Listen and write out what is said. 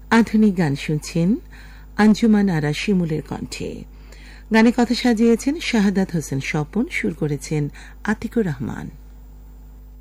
আধুনিক গান শুনছেন আঞ্জুমান আরা শিমুলের কণ্ঠে। গানে কথা সাজিয়েছেন শাহাদাত হোসেন স্বপন, সুর করেছেন আতিকুর রহমান।